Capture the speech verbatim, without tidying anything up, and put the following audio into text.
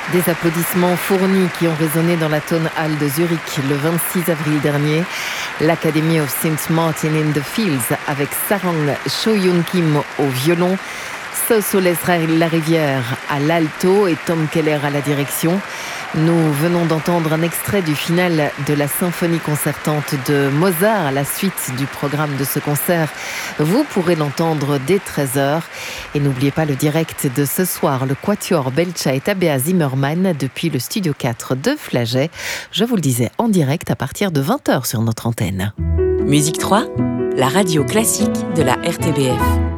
Des applaudissements fournis qui ont résonné dans la Tonhalle de Zurich le vingt-six avril dernier. L'Academy of Saint Martin in the Fields avec Sarang Cho-Yoon Kim au violon, Sosoles Larivière à l'alto et Tom Keller à la direction. Nous venons d'entendre un extrait du final de la symphonie concertante de Mozart, à la suite du programme de ce concert. Vous pourrez l'entendre dès treize heures. Et n'oubliez pas le direct de ce soir, le Quatuor Belcha et Tabea Zimmermann depuis le studio quatre de Flagey. Je vous le disais, en direct à partir de vingt heures sur notre antenne. Musique trois, la radio classique de la R T B F.